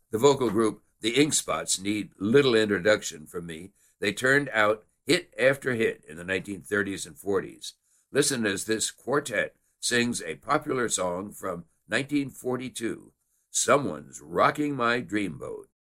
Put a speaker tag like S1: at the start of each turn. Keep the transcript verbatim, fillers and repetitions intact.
S1: The vocal group, the Ink Spots, need little introduction from me. They turned out hit after hit in the nineteen thirties and forties. Listen as this quartet sings a popular song from nineteen forty-two, Someone's Rocking My Dreamboat.